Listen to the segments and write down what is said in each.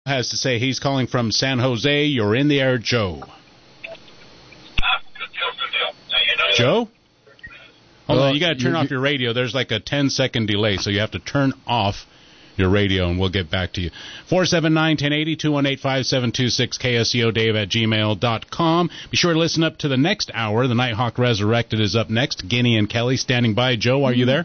has to say. He's calling from San Jose. You're in the air, Joe. Good deal. Joe? Hold on, you got to turn off your radio. There's like a 10-second delay, so you have to turn off your radio, and we'll get back to you. 479-1080, 218-5726, KSEODave@gmail.com. Be sure to listen up to the next hour. The Nighthawk Resurrected is up next. Guinea and Kelly standing by. Joe, are you there?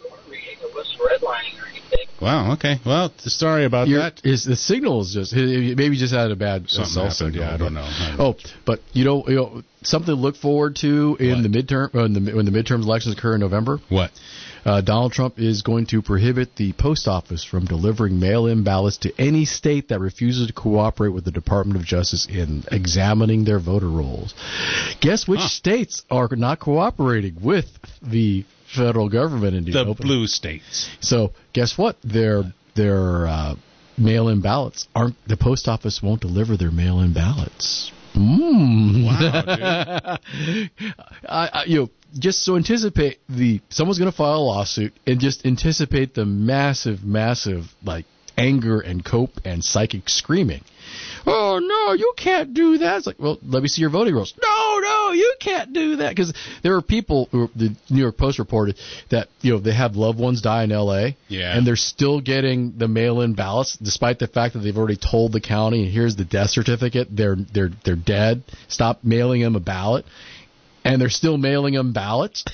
Wow, okay. Well, sorry about that. The signal is just, maybe just had a bad cell signal. Yeah, I don't know. But you know, something to look forward to in the midterm, when the midterm elections occur in November. What? Donald Trump is going to prohibit the post office from delivering mail-in ballots to any state that refuses to cooperate with the Department of Justice in examining their voter rolls. Guess which states are not cooperating with the federal government in the blue states. So guess what? Their mail-in ballots aren't. The post office won't deliver their mail-in ballots. Wow, dude. Just so anticipate someone's going to file a lawsuit, and just anticipate the massive anger and cope and psychic screaming. Oh, no, you can't do that. It's like, well, let me see your voting rolls. No, you can't do that. Because there are people, the New York Post reported, that they have loved ones die in L.A., and they're still getting the mail-in ballots, despite the fact that they've already told the county, here's the death certificate, they're dead, stop mailing them a ballot, and they're still mailing them ballots.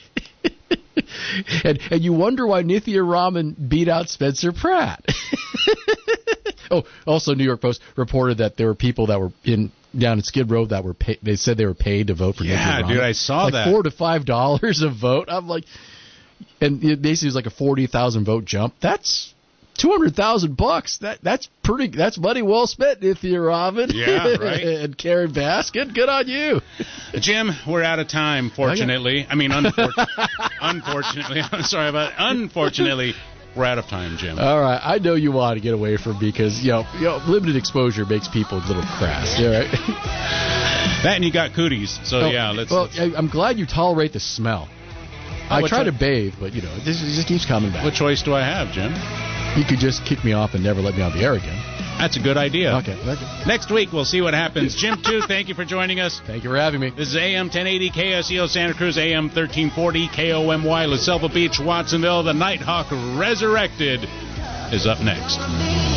And you wonder why Nithya Raman beat out Spencer Pratt. Oh, also New York Post reported that there were people that were down in Skid Row that were paid. They said they were paid to vote for Nithya Raman. Yeah, dude, I saw that. $4 to $5 a vote. I'm like, and it basically was like a 40,000 vote jump. That's $200,000. That's money well spent, Nithya Raman. Yeah, right. And Karen Baskin, good on you. Jim, we're out of time. Fortunately, I mean, unfortunately, I'm sorry, but unfortunately, we're out of time, Jim. All right, I know you want to get away from me because limited exposure makes people a little crass. All right. That and you got cooties, so let's. Well, I'm glad you tolerate the smell. I try to bathe, but it just keeps coming back. What choice do I have, Jim? You could just kick me off and never let me on the air again. That's a good idea. Okay. Next week, we'll see what happens. Jim, too, thank you for joining us. Thank you for having me. This is AM 1080 KSEO Santa Cruz, AM 1340 KOMY La Selva Beach, Watsonville. The Nighthawk Resurrected is up next.